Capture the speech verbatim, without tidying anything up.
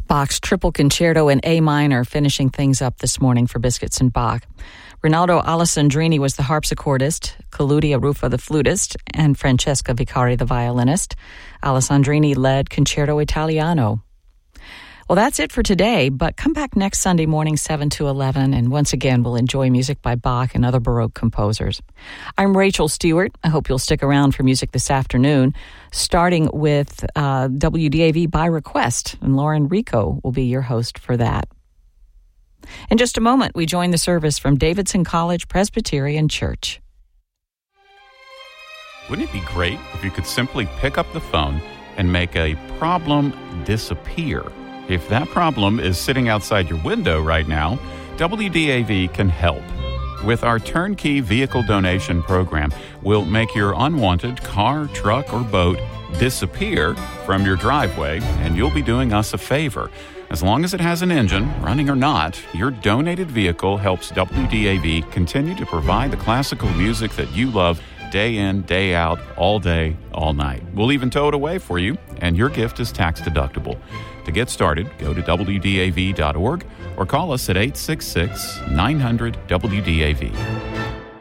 Bach's Triple Concerto in A minor, finishing things up this morning for Biscuits and Bach. Rinaldo Alessandrini was the harpsichordist, Claudia Ruffa the flutist, and Francesca Vicari the violinist. Alessandrini led Concerto Italiano. Well, that's it for today, but come back next Sunday morning, seven to eleven, and once again, we'll enjoy music by Bach and other Baroque composers. I'm Rachel Stewart. I hope you'll stick around for music this afternoon, starting with uh, W D A V by request, and Lauren Rico will be your host for that. In just a moment, we join the service from Davidson College Presbyterian Church. Wouldn't it be great if you could simply pick up the phone and make a problem disappear? If that problem is sitting outside your window right now, W D A V can help. With our turnkey vehicle donation program, we'll make your unwanted car, truck, or boat disappear from your driveway, and you'll be doing us a favor. As long as it has an engine, running or not, your donated vehicle helps W D A V continue to provide the classical music that you love day in, day out, all day, all night. We'll even tow it away for you, and your gift is tax deductible. To get started, go to W D A V dot org or call us at eight six six, nine hundred, W D A V.